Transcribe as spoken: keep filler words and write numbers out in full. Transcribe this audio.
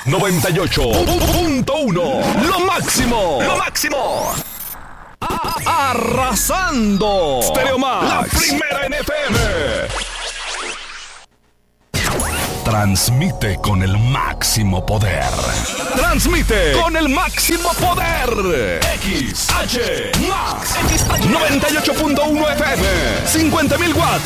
noventa y ocho punto uno. Lo máximo. Lo máximo. A- arrasando. Stereo Max. La primera en F M. Transmite con el máximo poder. Transmite con el máximo poder. X H Max. noventa y ocho punto uno F M. cincuenta mil watts